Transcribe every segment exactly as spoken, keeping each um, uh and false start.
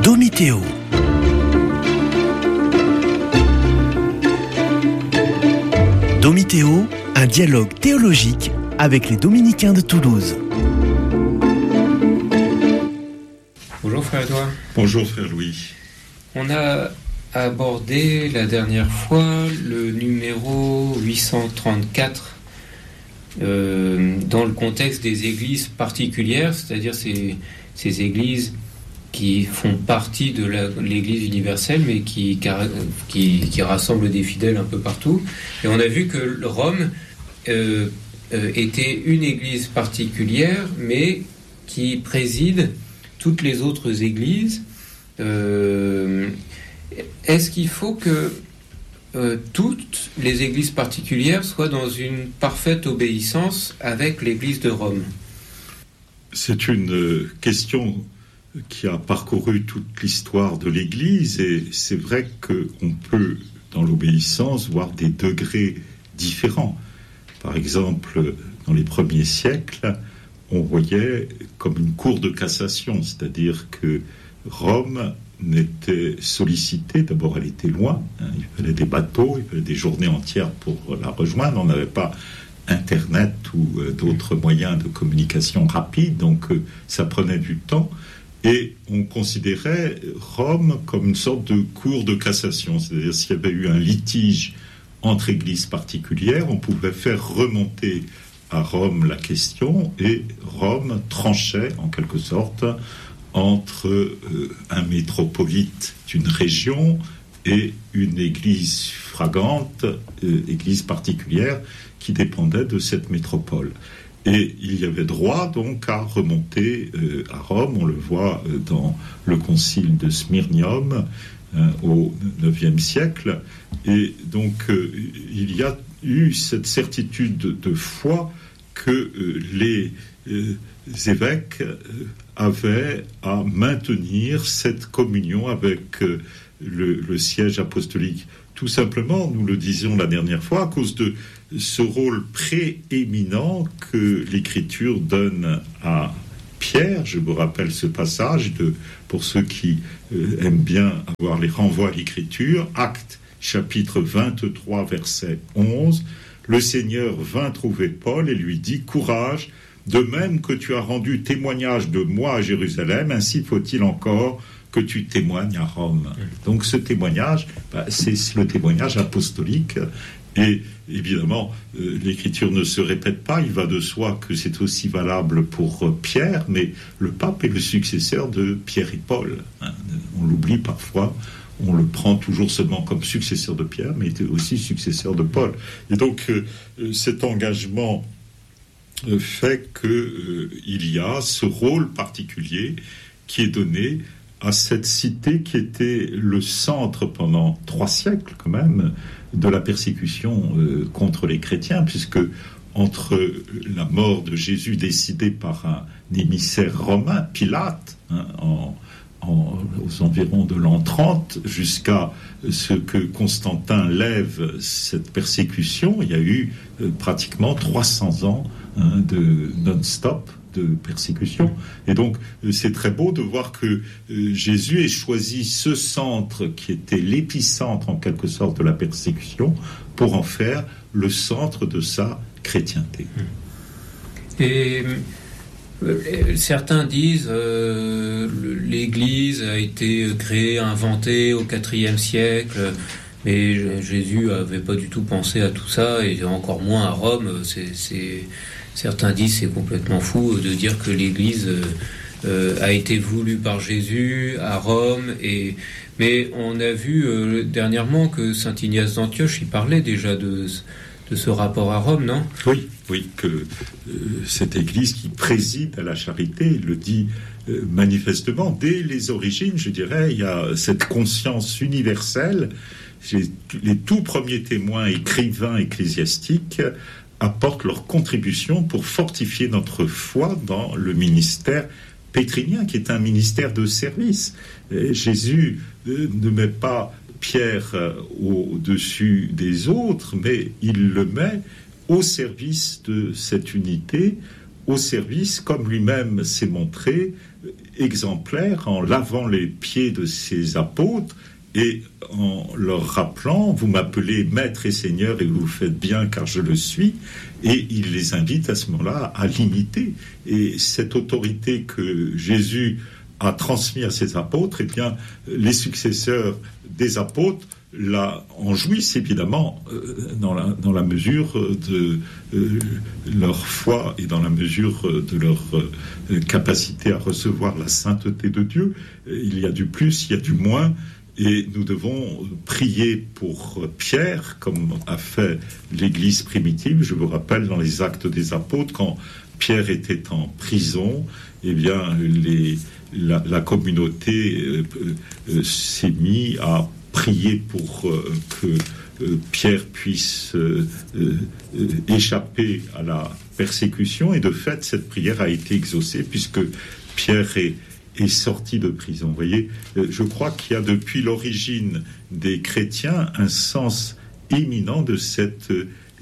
Domitéo. Domitéo, un dialogue théologique avec les Dominicains de Toulouse. Bonjour frère Edouard. Bonjour frère Louis. On a abordé la dernière fois le numéro huit cent trente-quatre euh, dans le contexte des églises particulières, c'est-à-dire ces, ces églises qui font partie de la, l'Église universelle, mais qui, qui, qui rassemblent des fidèles un peu partout. Et on a vu que Rome euh, euh, était une église particulière, mais qui préside toutes les autres églises. Euh, est-ce qu'il faut que euh, toutes les églises particulières soient dans une parfaite obéissance avec l'Église de Rome ? C'est une question qui a parcouru toute l'histoire de l'Église, et c'est vrai qu'on peut, dans l'obéissance, voir des degrés différents. Par exemple, dans les premiers siècles, on voyait comme une cour de cassation, c'est-à-dire que Rome n'était sollicitée, d'abord elle était loin, hein, il fallait des bateaux, il fallait des journées entières pour la rejoindre, on n'avait pas Internet ou euh, d'autres moyens de communication rapides, donc euh, ça prenait du temps. Et on considérait Rome comme une sorte de cour de cassation. C'est-à-dire, s'il y avait eu un litige entre églises particulières, on pouvait faire remonter à Rome la question, et Rome tranchait, en quelque sorte, entre euh, un métropolite d'une région et une église fragante, euh, église particulière, qui dépendait de cette métropole. Et il y avait droit donc à remonter euh, à Rome. On le voit euh, dans le concile de Smyrnium euh, au neuvième siècle. Et donc euh, il y a eu cette certitude de, de foi que euh, les euh, évêques euh, avaient à maintenir cette communion avec euh, le, le siège apostolique. Tout simplement, nous le disions la dernière fois, à cause de ce rôle prééminent que l'Écriture donne à Pierre. Je vous rappelle ce passage de, pour ceux qui euh, aiment bien avoir les renvois à l'Écriture. Actes, chapitre vingt-trois, verset onze. Le Seigneur vint trouver Paul et lui dit « Courage, de même que tu as rendu témoignage de moi à Jérusalem, ainsi faut-il encore que tu témoignes à Rome. » Donc ce témoignage, bah, c'est le témoignage apostolique. Et évidemment, euh, l'Écriture ne se répète pas. Il va de soi que c'est aussi valable pour euh, Pierre, mais le pape est le successeur de Pierre et Paul. Hein. On l'oublie parfois. On le prend toujours seulement comme successeur de Pierre, mais il était aussi successeur de Paul. Et donc, euh, cet engagement euh, fait qu'il euh, y a ce rôle particulier qui est donné à cette cité qui était le centre pendant trois siècles quand même de la persécution euh, contre les chrétiens, puisque entre la mort de Jésus décidée par un émissaire romain, Pilate, hein, en, en, aux environs de l'an trente, jusqu'à ce que Constantin lève cette persécution, il y a eu euh, pratiquement trois cents ans hein, de non-stop de persécution. Et donc, c'est très beau de voir que euh, Jésus ait choisi ce centre qui était l'épicentre, en quelque sorte, de la persécution, pour en faire le centre de sa chrétienté. Et euh, certains disent euh, l'Église a été créée, inventée au quatrième siècle, mais Jésus n'avait pas du tout pensé à tout ça, et encore moins à Rome. C'est... c'est... Certains disent c'est complètement fou de dire que l'Église euh, a été voulue par Jésus à Rome. Et... Mais on a vu euh, dernièrement que saint Ignace d'Antioche, il parlait déjà de, de ce rapport à Rome, non ? Oui, oui, que euh, cette Église qui préside à la charité, il le dit euh, manifestement, dès les origines, je dirais, il y a cette conscience universelle. Les tout premiers témoins écrivains ecclésiastiques apportent leur contribution pour fortifier notre foi dans le ministère pétrinien, qui est un ministère de service. Et Jésus euh, ne met pas Pierre euh, au-dessus des autres, mais il le met au service de cette unité, au service, comme lui-même s'est montré, exemplaire en lavant les pieds de ses apôtres et en leur rappelant « Vous m'appelez Maître et Seigneur et vous le faites bien car je le suis ». Et il les invite à ce moment-là à l'imiter. Et cette autorité que Jésus a transmise à ses apôtres, eh bien, les successeurs des apôtres là, en jouissent évidemment euh, dans, la, dans la mesure de euh, leur foi et dans la mesure de leur euh, capacité à recevoir la sainteté de Dieu. Il y a du plus, il y a du moins. Et nous devons prier pour Pierre, comme a fait l'Église primitive. Je vous rappelle, dans les Actes des Apôtres, quand Pierre était en prison, eh bien, les, la, la communauté euh, euh, s'est mise à prier pour euh, que euh, Pierre puisse euh, euh, échapper à la persécution. Et de fait, cette prière a été exaucée, puisque Pierre est est sorti de prison. Vous voyez, je crois qu'il y a depuis l'origine des chrétiens un sens éminent de cette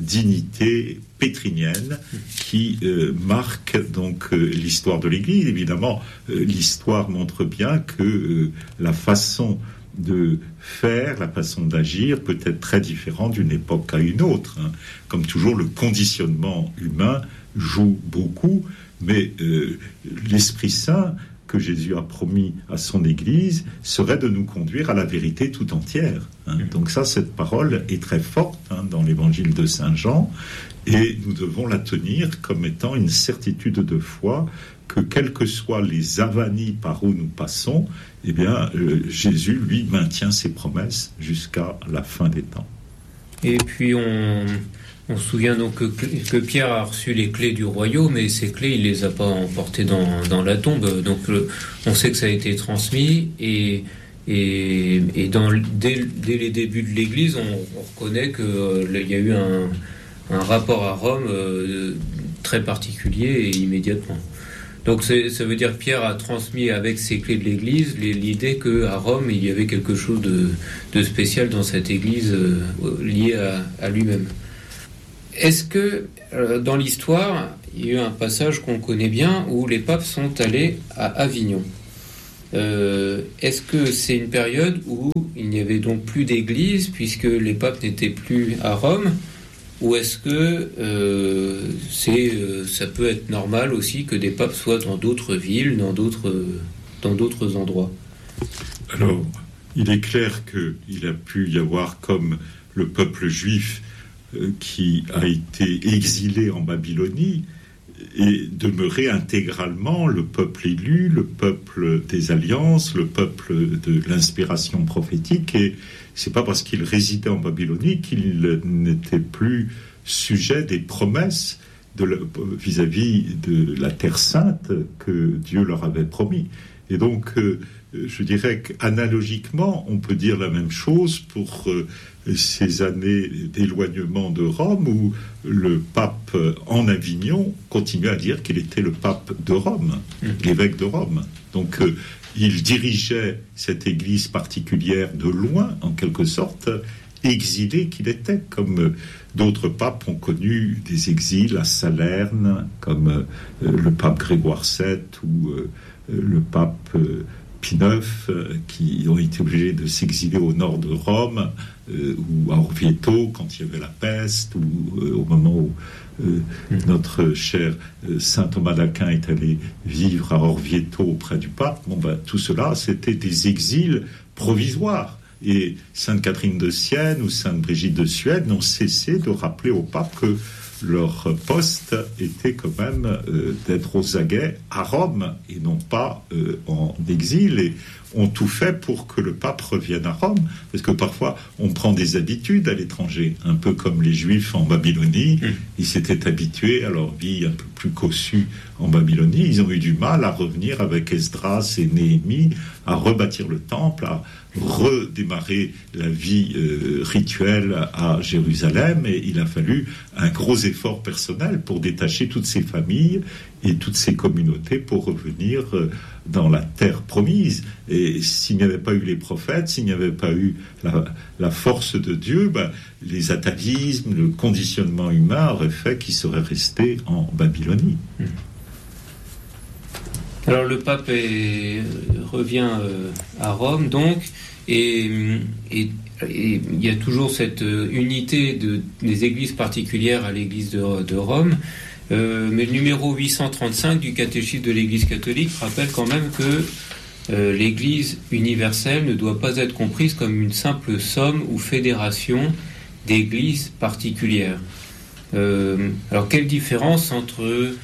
dignité pétrinienne qui euh, marque donc euh, l'histoire de l'Église. Évidemment, euh, l'histoire montre bien que euh, la façon de faire, la façon d'agir peut être très différente d'une époque à une autre. Hein. Comme toujours, le conditionnement humain joue beaucoup, mais euh, l'Esprit Saint que Jésus a promis à son Église serait de nous conduire à la vérité tout entière. Hein. Donc ça, cette parole est très forte hein, dans l'Évangile de Saint Jean, et nous devons la tenir comme étant une certitude de foi que quelles que soient les avanies par où nous passons, eh bien, euh, Jésus, lui, maintient ses promesses jusqu'à la fin des temps. Et puis on... On se souvient donc que, que Pierre a reçu les clés du royaume, et ces clés, il les a pas emportées dans, dans la tombe. Donc le, on sait que ça a été transmis, et, et, et dans, dès, dès les débuts de l'Église, on, on reconnaît qu'il euh, y a eu un, un rapport à Rome euh, très particulier et immédiatement. Donc c'est, ça veut dire que Pierre a transmis avec ses clés de l'Église l'idée qu'à Rome, il y avait quelque chose de, de spécial dans cette Église euh, lié à, à lui-même. Est-ce que, euh, dans l'histoire, il y a eu un passage qu'on connaît bien où les papes sont allés à Avignon ? euh, Est-ce que c'est une période où il n'y avait donc plus d'église, puisque les papes n'étaient plus à Rome ? Ou est-ce que euh, c'est, euh, ça peut être normal aussi que des papes soient dans d'autres villes, dans d'autres, dans d'autres endroits ? Alors, il est clair qu'il a pu y avoir, comme le peuple juif, qui a été exilé en Babylonie, et demeurer intégralement le peuple élu, le peuple des alliances, le peuple de l'inspiration prophétique. Et c'est pas parce qu'il résidait en Babylonie qu'il n'était plus sujet des promesses de la, vis-à-vis de la Terre Sainte que Dieu leur avait promis. Et donc, euh, je dirais qu'analogiquement, on peut dire la même chose pour euh, ces années d'éloignement de Rome, où le pape en Avignon continuait à dire qu'il était le pape de Rome, mmh. l'évêque de Rome. Donc, euh, il dirigeait cette église particulière de loin, en quelque sorte, exilé qu'il était, comme d'autres papes ont connu des exils à Salerne, comme euh, le pape Grégoire sept ou euh, le pape euh, Pie neuf, euh, qui ont été obligés de s'exiler au nord de Rome, euh, ou à Orvieto quand il y avait la peste, ou euh, au moment où euh, mmh. notre cher euh, saint Thomas d'Aquin est allé vivre à Orvieto auprès du pape. Bon, ben, tout cela, c'était des exils provisoires. Et sainte Catherine de Sienne ou sainte Brigitte de Suède n'ont cessé de rappeler au pape que leur poste était quand même euh, d'être aux aguets à Rome et non pas euh, en exil, et ont tout fait pour que le pape revienne à Rome, parce que parfois on prend des habitudes à l'étranger, un peu comme les Juifs en Babylonie. Mmh. Ils s'étaient habitués à leur vie un peu plus cossue en Babylonie, ils ont eu du mal à revenir avec Esdras et Néhémie, à rebâtir le temple, à redémarrer la vie euh, rituelle à Jérusalem, et il a fallu un gros effort personnel pour détacher toutes ces familles et toutes ces communautés pour revenir euh, dans la terre promise. Et s'il n'y avait pas eu les prophètes, s'il n'y avait pas eu la, la force de Dieu, ben, les atavismes, le conditionnement humain auraient fait qu'ils seraient restés en Babylonie. Alors le pape est, revient euh, à Rome, donc, et, et, et il y a toujours cette unité de, des églises particulières à l'église de, de Rome. Euh, mais le numéro huit cent trente-cinq du catéchisme de l'Église catholique rappelle quand même que euh, l'Église universelle ne doit pas être comprise comme une simple somme ou fédération d'églises particulières. Euh, alors quelle différence entre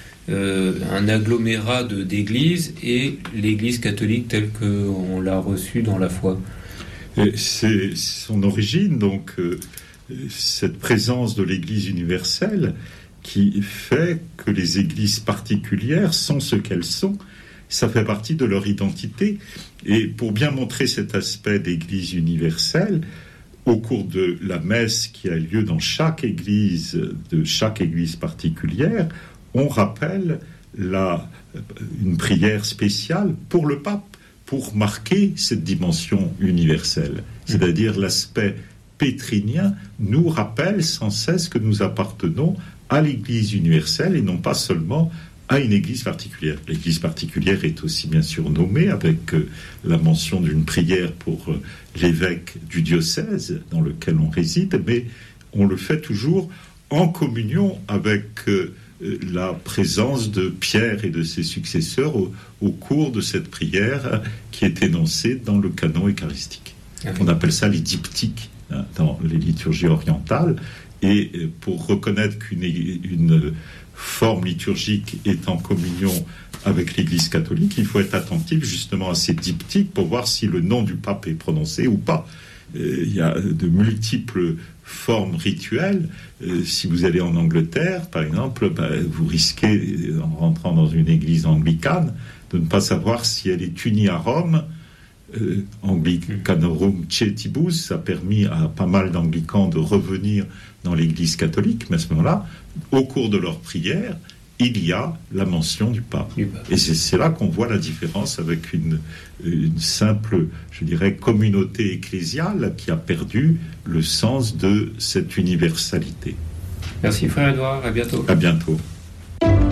euh, un agglomérat de, d'églises et l'Église catholique telle qu'on l'a reçue dans la foi? Et c'est son origine, donc euh, cette présence de l'Église universelle qui fait que les églises particulières sont ce qu'elles sont. Ça fait partie de leur identité. Et pour bien montrer cet aspect d'église universelle, au cours de la messe qui a lieu dans chaque église, de chaque église particulière, on rappelle la, une prière spéciale pour le pape, pour marquer cette dimension universelle. C'est-à-dire l'aspect pétrinien nous rappelle sans cesse que nous appartenons à l'Église universelle et non pas seulement à une Église particulière. L'Église particulière est aussi bien sûr nommée avec euh, la mention d'une prière pour euh, l'évêque du diocèse dans lequel on réside, mais on le fait toujours en communion avec euh, la présence de Pierre et de ses successeurs au, au cours de cette prière qui est énoncée dans le canon eucharistique. Ah oui. On appelle ça les diptyques hein, dans les liturgies orientales. Et pour reconnaître qu'une une forme liturgique est en communion avec l'Église catholique, il faut être attentif justement à ces diptyques pour voir si le nom du pape est prononcé ou pas. Euh, il y a de multiples formes rituelles. Euh, si vous allez en Angleterre, par exemple, ben, vous risquez, en rentrant dans une église anglicane, de ne pas savoir si elle est unie à Rome. Euh, Anglicanorum Cetibus, ça a permis à pas mal d'anglicans de revenir dans l'église catholique, mais à ce moment-là, au cours de leur prière, il y a la mention du pape. Du pape. Et c'est, c'est là qu'on voit la différence avec une, une simple, je dirais, communauté ecclésiale qui a perdu le sens de cette universalité. Merci frère Édouard, à bientôt. À bientôt.